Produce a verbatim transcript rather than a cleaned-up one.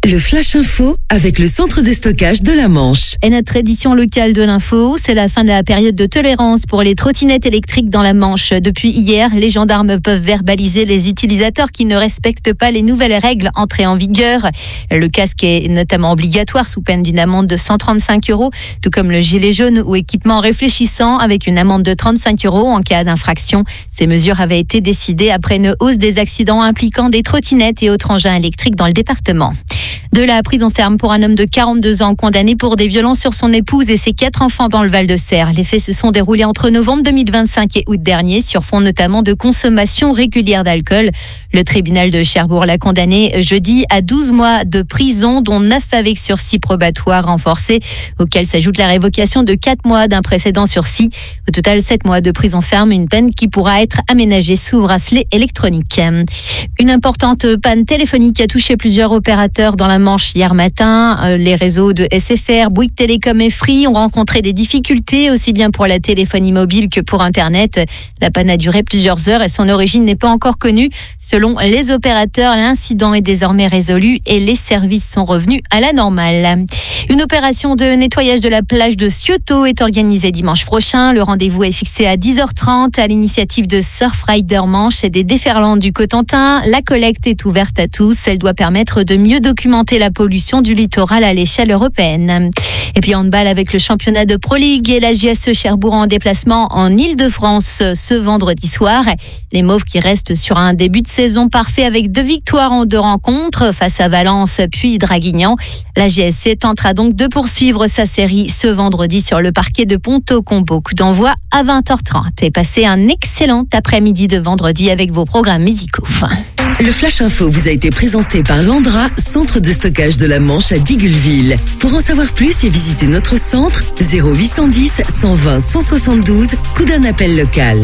Le Flash Info avec le centre de stockage de la Manche. Et notre édition locale de l'info, c'est la fin de la période de tolérance pour les trottinettes électriques dans la Manche. Depuis hier, les gendarmes peuvent verbaliser les utilisateurs qui ne respectent pas les nouvelles règles entrées en vigueur. Le casque est notamment obligatoire sous peine d'une amende de cent trente-cinq euros, tout comme le gilet jaune ou équipement réfléchissant avec une amende de trente-cinq euros en cas d'infraction. Ces mesures avaient été décidées après une hausse des accidents impliquant des trottinettes et autres engins électriques dans le département. De la prison ferme pour un homme de quarante-deux ans condamné pour des violences sur son épouse et ses quatre enfants dans le Val-de-Serre. Les faits se sont déroulés entre novembre deux mille vingt-cinq et août dernier sur fond notamment de consommation régulière d'alcool. Le tribunal de Cherbourg l'a condamné jeudi à douze mois de prison, dont neuf avec sursis probatoire renforcé, auquel s'ajoute la révocation de quatre mois d'un précédent sursis. Au total, sept mois de prison ferme, une peine qui pourra être aménagée sous bracelet électronique. Une importante panne téléphonique a touché plusieurs opérateurs dans la Manche hier matin. Les réseaux de S F R, Bouygues Télécom et Free ont rencontré des difficultés aussi bien pour la téléphonie mobile que pour Internet. La panne a duré plusieurs heures et son origine n'est pas encore connue. Selon les opérateurs, l'incident est désormais résolu et les services sont revenus à la normale. Une opération de nettoyage de la plage de Cioto est organisée dimanche prochain. Le rendez-vous est fixé à dix heures trente à l'initiative de Surfrider Manche et des déferlantes du Cotentin. La collecte est ouverte à tous. Elle doit permettre de mieux documenter la pollution du littoral à l'échelle européenne. Et puis handball avec le championnat de Pro League et la J S E Cherbourg en déplacement en Île-de-France ce vendredi soir. Les Mauves qui restent sur un début de saison parfait avec deux victoires en deux rencontres face à Valence puis Draguignan. La J S C tentera donc de poursuivre sa série ce vendredi sur le parquet de Ponto-Combo. Coup d'envoi à vingt heures trente. Et passez un excellent après-midi de vendredi avec vos programmes musicaux. Le Flash Info vous a été présenté par Landra, centre de stockage de la Manche à Digulleville. Pour en savoir plus et visiter notre centre, zéro huit cent dix, cent vingt, cent soixante-douze, coup d'un appel local.